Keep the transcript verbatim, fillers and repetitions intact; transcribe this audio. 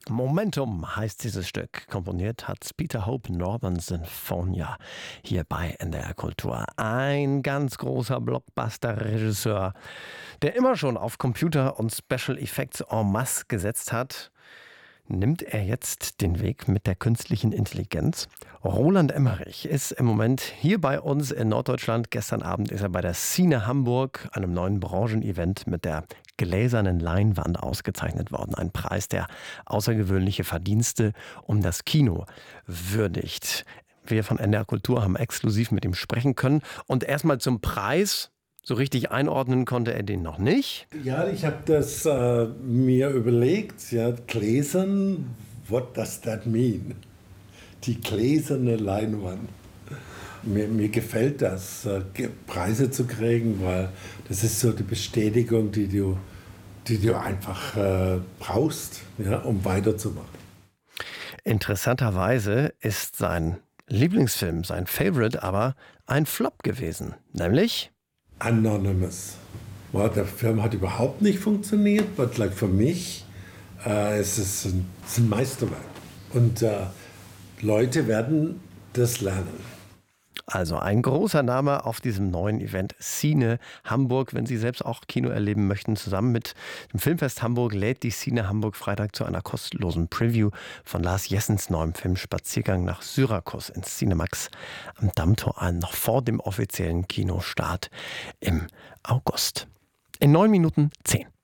Momentum heißt dieses Stück. Komponiert hat Peter Hope, Northern Sinfonia, hier bei N D R Kultur. Ein ganz großer Blockbuster-Regisseur, der immer schon auf Computer und Special Effects en masse gesetzt hat. Nimmt er jetzt den Weg mit der künstlichen Intelligenz? Roland Emmerich ist im Moment hier bei uns in Norddeutschland. Gestern Abend ist er bei der Cine Hamburg, einem neuen Branchenevent mit der gläsernen Leinwand ausgezeichnet worden. Ein Preis, der außergewöhnliche Verdienste um das Kino würdigt. Wir von N D R Kultur haben exklusiv mit ihm sprechen können. Und erstmal zum Preis. So richtig einordnen konnte er den noch nicht. Ja, ich habe das äh, mir überlegt. Ja, gläsern, what does that mean? Die gläserne Leinwand. Mir, mir gefällt das, äh, Preise zu kriegen, weil das ist so die Bestätigung, die du, die du einfach äh, brauchst, ja, um weiterzumachen. Interessanterweise ist sein Lieblingsfilm, sein Favorite, aber ein Flop gewesen. Nämlich Anonymous. Well, der Film hat überhaupt nicht funktioniert, aber like für mich äh, es ist es ein, es ist ein Meisterwerk. Und äh, Leute werden das lernen. Also ein großer Name auf diesem neuen Event Cine Hamburg. Wenn Sie selbst auch Kino erleben möchten, zusammen mit dem Filmfest Hamburg lädt die Cine Hamburg Freitag zu einer kostenlosen Preview von Lars Jessens neuem Film Spaziergang nach Syrakus ins Cinemax am Dammtor ein, noch vor dem offiziellen Kinostart im August. In neun Minuten zehn.